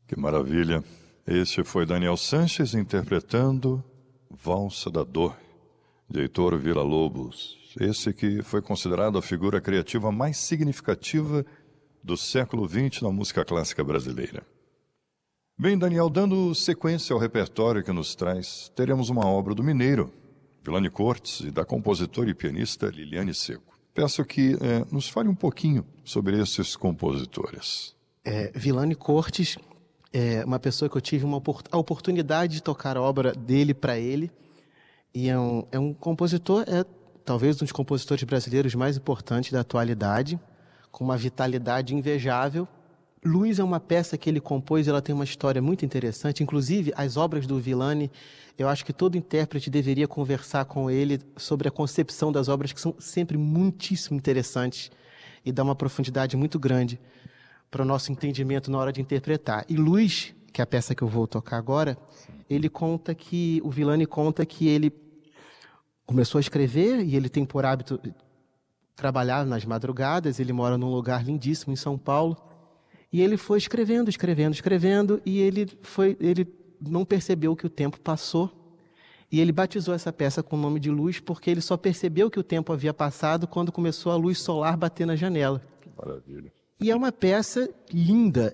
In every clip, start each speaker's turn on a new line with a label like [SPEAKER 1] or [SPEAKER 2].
[SPEAKER 1] Que maravilha! Este foi Daniel Sanches interpretando Valsa da Dor, de Heitor Villa-Lobos. Esse que foi considerado a figura criativa mais significativa do século XX na música clássica brasileira. Bem, Daniel, dando sequência ao repertório que nos traz, teremos uma obra do mineiro, Vilani Cortes, e da compositora e pianista Liliane Seco. Peço que nos fale um pouquinho sobre esses compositores.
[SPEAKER 2] Vilani Cortes é uma pessoa que eu tive a oportunidade de tocar a obra dele para ele. E é um compositor, talvez um dos compositores brasileiros mais importantes da atualidade, com uma vitalidade invejável. Luz é uma peça que ele compôs, ela tem uma história muito interessante. Inclusive, as obras do Vilani, eu acho que todo intérprete deveria conversar com ele sobre a concepção das obras, que são sempre muitíssimo interessantes e dá uma profundidade muito grande para o nosso entendimento na hora de interpretar. E Luz, que é a peça que eu vou tocar agora, o Vilani conta que ele começou a escrever e ele tem por hábito trabalhar nas madrugadas. Ele mora num lugar lindíssimo em São Paulo. E ele foi escrevendo, e ele não percebeu que o tempo passou. E ele batizou essa peça com o nome de Luz, porque ele só percebeu que o tempo havia passado quando começou a luz solar bater na janela.
[SPEAKER 1] Que maravilha.
[SPEAKER 2] E é uma peça linda.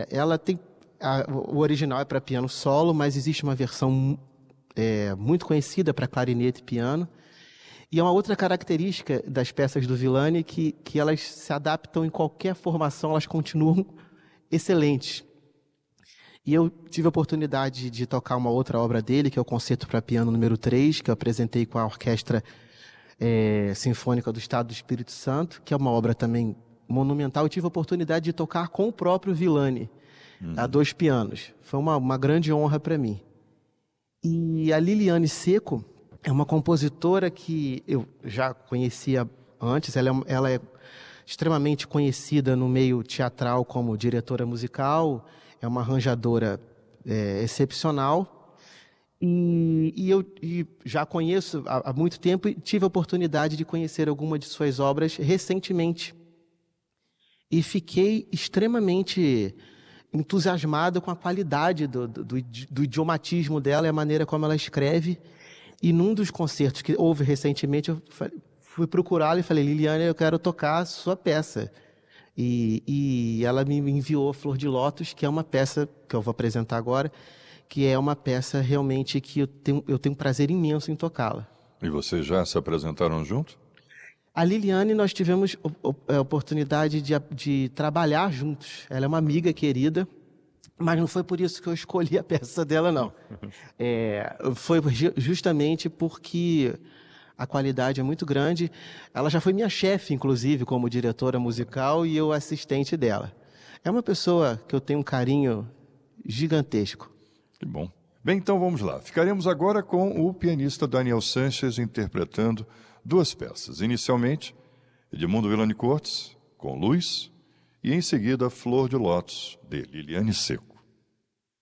[SPEAKER 2] O original é para piano solo, mas existe uma versão muito conhecida para clarinete e piano. E é uma outra característica das peças do Vilani que elas se adaptam em qualquer formação, elas continuam excelentes. E eu tive a oportunidade de tocar uma outra obra dele, que é o Concerto para Piano número 3, que eu apresentei com a Orquestra Sinfônica do Estado do Espírito Santo, que é uma obra também monumental. Eu tive a oportunidade de tocar com o próprio Vilani, a 2 pianos. Foi uma grande honra para mim. E a Liliane Seco é uma compositora que eu já conhecia antes. Ela é extremamente conhecida no meio teatral como diretora musical, é uma arranjadora excepcional. E eu já conheço há muito tempo e tive a oportunidade de conhecer alguma de suas obras recentemente. E fiquei extremamente entusiasmado com a qualidade do idiomatismo dela e a maneira como ela escreve. E num dos concertos que houve recentemente, eu fui procurá-la e falei: Liliane, eu quero tocar a sua peça. E ela me enviou Flor de Lótus, que é uma peça que eu vou apresentar agora, que é uma peça realmente que eu tenho um prazer imenso em tocá-la.
[SPEAKER 1] E vocês já se apresentaram junto?
[SPEAKER 2] A Liliane, nós tivemos a oportunidade de trabalhar juntos. Ela é uma amiga querida, mas não foi por isso que eu escolhi a peça dela, não. Foi justamente porque a qualidade é muito grande. Ela já foi minha chefe, inclusive, como diretora musical, e eu assistente dela. É uma pessoa que eu tenho um carinho gigantesco.
[SPEAKER 1] Que bom. Bem, então vamos lá. Ficaremos agora com o pianista Daniel Sanches interpretando 2 peças. Inicialmente, Edmundo Vilani Cortes, com Luz, e em seguida, Flor de Lótus, de Liliane Seco.